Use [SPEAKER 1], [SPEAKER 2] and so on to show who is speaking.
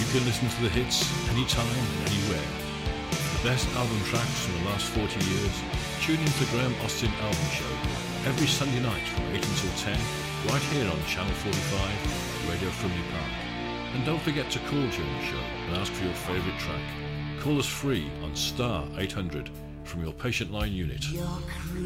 [SPEAKER 1] You can listen to the hits anytime and anywhere. The best album tracks from the last 40 years. Tune in to the Graham Austin Album Show every Sunday night from 8 until 10, right here on Channel 45, Radio Frimley Park. And don't forget to call during the show and ask for your favourite track. Call us free on *800 from your patient line unit.